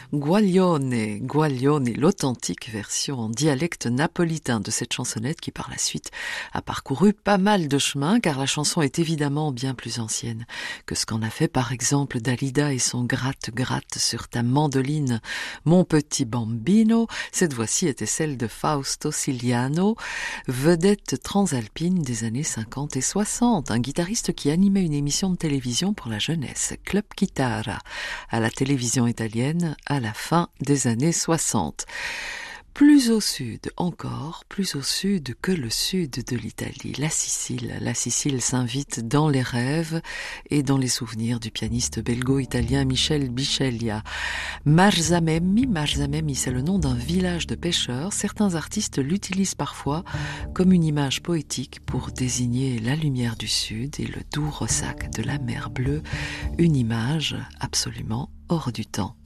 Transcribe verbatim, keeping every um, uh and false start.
Guaglione, Guaglione, l'authentique version en dialecte napolitain de cette chansonnette qui par la suite a parcouru pas mal de chemin car la chanson est évidemment bien plus ancienne que ce qu'en a fait par exemple Dalida et son gratte-gratte sur ta mandoline, mon petit bambino. Cette voix-ci était celle de Fausto Siliano, vedette transalpine des années cinquante et soixante, un guitariste qui animait une émission de télévision pour la jeunesse, Club Chitarra, à la télévision italienne à la fin des années soixante. Plus au sud encore, plus au sud que le sud de l'Italie, la Sicile. La Sicile s'invite dans les rêves et dans les souvenirs du pianiste belgo-italien Michel Bisceglia. Marzamemi, Marzamemi, c'est le nom d'un village de pêcheurs. Certains artistes l'utilisent parfois comme une image poétique pour désigner la lumière du sud et le doux ressac de la mer Bleue, une image absolument hors du temps.